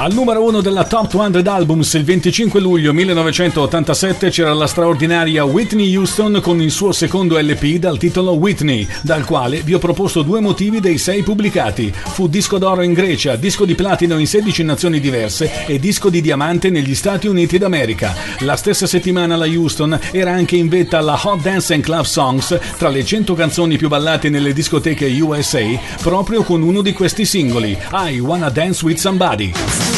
Al numero 1 della Top 200 Albums il 25 luglio 1987 c'era la straordinaria Whitney Houston con il suo secondo LP dal titolo Whitney, dal quale vi ho proposto 2 motivi dei 6 pubblicati. Fu disco d'oro in Grecia, disco di platino in 16 nazioni diverse e disco di diamante negli Stati Uniti d'America. La stessa settimana la Houston era anche in vetta alla Hot Dance and Club Songs tra le 100 canzoni più ballate nelle discoteche USA, proprio con uno di questi singoli, I Wanna Dance With Somebody.